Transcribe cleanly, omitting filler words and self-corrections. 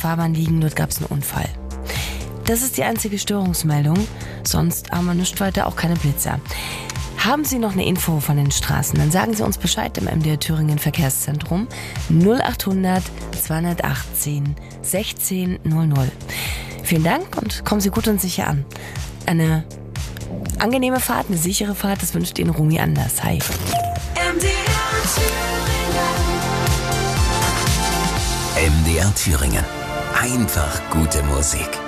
Fahrbahn liegen, dort gab es einen Unfall. Das ist die einzige Störungsmeldung, sonst haben wir nichts weiter, auch keine Blitzer. Haben Sie noch eine Info von den Straßen, dann sagen Sie uns Bescheid im MDR Thüringen Verkehrszentrum 0800 218 1600. Vielen Dank und kommen Sie gut und sicher an. Eine angenehme Fahrt, eine sichere Fahrt, das wünscht Ihnen Rumi Anders. Hi. MDR Thüringen. Einfach gute Musik.